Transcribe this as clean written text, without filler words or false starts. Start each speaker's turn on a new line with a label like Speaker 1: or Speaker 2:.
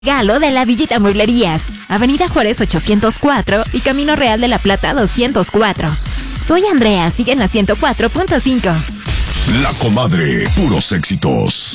Speaker 1: Galo de la Villita Mueblerías, Avenida Juárez 804 y Camino Real de la Plata 204. Soy Andrea, sigue en la 104.5.
Speaker 2: La Comadre, puros éxitos.